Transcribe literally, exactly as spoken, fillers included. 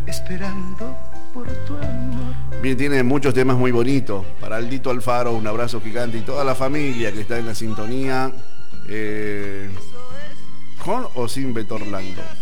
esperando por tu amor. Bien, tiene muchos temas muy bonitos. Para Aldito Alfaro, un abrazo gigante y toda la familia que está en la sintonía. Eh, ¿Con o sin Beto Orlando?